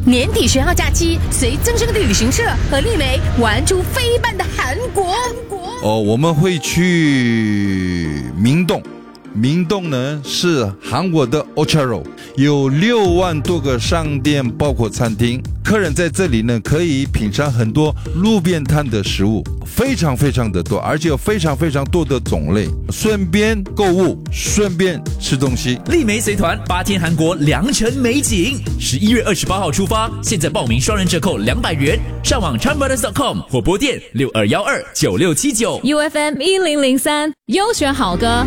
年底学校假期，随增生的旅行社和丽梅玩出飞半的韩国。 我们会去明洞。明洞呢是韩国的 Ocharo， 有6万多个商店，包括餐厅。客人在这里呢可以品尝很多路边摊的食物，非常非常的多，而且有非常非常多的种类，顺便购物，顺便吃东西。 丽梅随团8天韩国良辰美景，11月28号出发，现在报名双人折扣200元，上网 charmbrothers.com 或拨电62129679。 UFM 1003优选好歌。